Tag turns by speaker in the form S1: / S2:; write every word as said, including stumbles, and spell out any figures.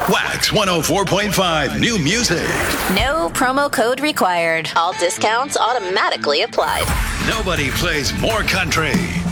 S1: Wax one oh four point five, new music.
S2: No promo code required. All discounts automatically applied.
S1: Nobody plays more country.